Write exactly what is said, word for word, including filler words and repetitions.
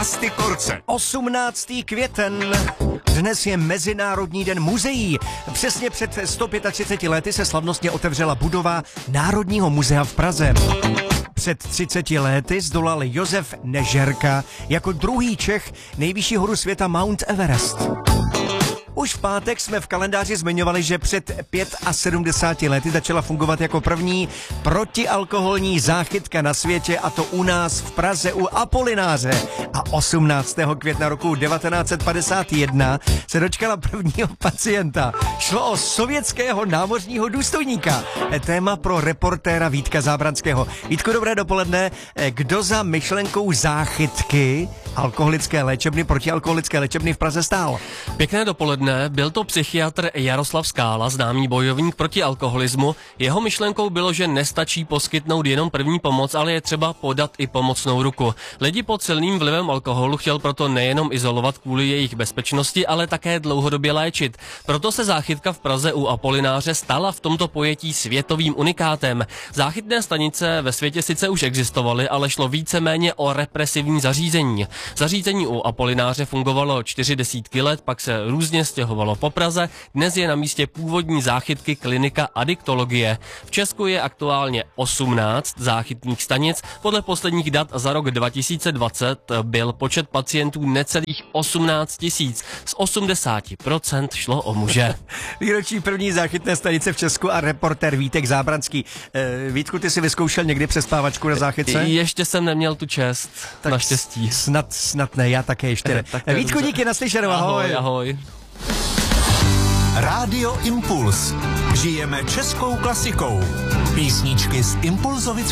Vlasty Korce. osmnáctý květen. Dnes je Mezinárodní den muzeí. Přesně před sto třiceti pěti lety se slavnostně otevřela budova Národního muzea v Praze. Před třiceti lety zdolal Josef Nežerka jako druhý Čech nejvyšší horu světa Mount Everest. Už v pátek jsme v kalendáři zmiňovali, že před sedmdesáti pěti lety začala fungovat jako první protialkoholní záchytka na světě, a to u nás v Praze u Apolináře. A osmnáctého května roku devatenáct set padesát jedna se dočkala prvního pacienta. Šlo o sovětského námořního důstojníka. Téma pro reportéra Vítka Zábranského. Vítku, dobré dopoledne. Kdo za myšlenkou záchytky alkoholické léčebny, protialkoholické léčebny v Praze stál? Pěkné dopoledne. Byl to psychiatr Jaroslav Skála, známý bojovník proti alkoholismu. Jeho myšlenkou bylo, že nestačí poskytnout jenom první pomoc, ale je třeba podat i pomocnou ruku. Lidi pod silným vlivem alkoholu chtěl proto nejenom izolovat kvůli jejich bezpečnosti, ale také dlouhodobě léčit. Proto se záchytka v Praze u Apolináře stala v tomto pojetí světovým unikátem. Záchytné stanice ve světě sice už existovaly, ale šlo víceméně o represivní zařízení. Zařízení u Apolináře fungovalo čtyři desítky let, pak se různě stěhovalo po Praze. Dnes je na místě původní záchytky klinika adiktologie. V Česku je aktuálně osmnáct záchytných stanic. Podle posledních dat za rok dva tisíce dvacet byl počet pacientů necelých osmnáct tisíc. Z osmdesát procent šlo o muže. Výročí první záchytné stanice v Česku a reportér Vítek Zábranský. E, Vítku, ty jsi vyzkoušel někdy přespávačku na záchytce? Ještě jsem neměl tu čest, tak naštěstí. Snad, snad ne, já také ještě ne. Vítku, díky, naslyšenou, ahoj. Ahoj, ahoj. Rádio Impuls. Žijeme českou klasikou. Písničky z Impulzovic